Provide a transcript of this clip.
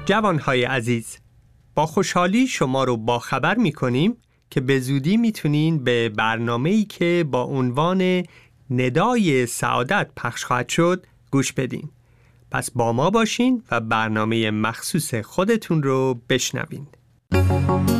جوانهای عزیز، با خوشحالی شما رو باخبر می‌کنیم که به زودی میتونین به برنامه‌ای که با عنوان ندای سعادت پخش خواهد شد گوش بدین. پس با ما باشین و برنامه مخصوص خودتون رو بشنوین.